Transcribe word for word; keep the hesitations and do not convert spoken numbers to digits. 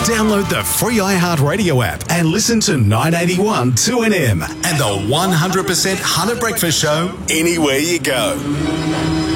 Download the free iHeartRadio app and listen to nine eighty-one two N M and the one hundred percent Hunter Breakfast Show anywhere you go.